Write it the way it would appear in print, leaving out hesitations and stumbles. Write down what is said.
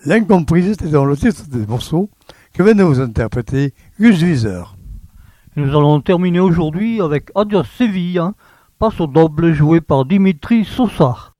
L'incomprise était dans le titre des morceaux que vient de vous interpréter Gus Viseur. Nous allons terminer aujourd'hui avec Adios Séville, passe au double joué par Dimitri Sosa.